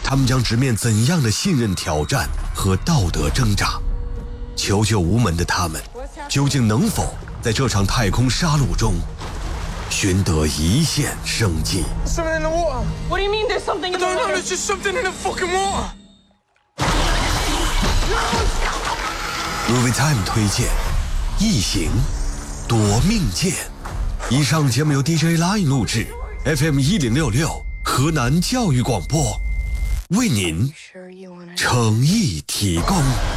他们将直面怎样的信任挑战和道德挣扎？求救无门的他们，究竟能否在这场太空杀戮中寻得一线生机 Something in the water. What do you mean there's something in the No, water? there's just something in the fucking water. Movie Time 推荐《异形：夺命剑》。以上节目由 DJ Line 录制 ，FM 1066河南教育广播为您诚意提供。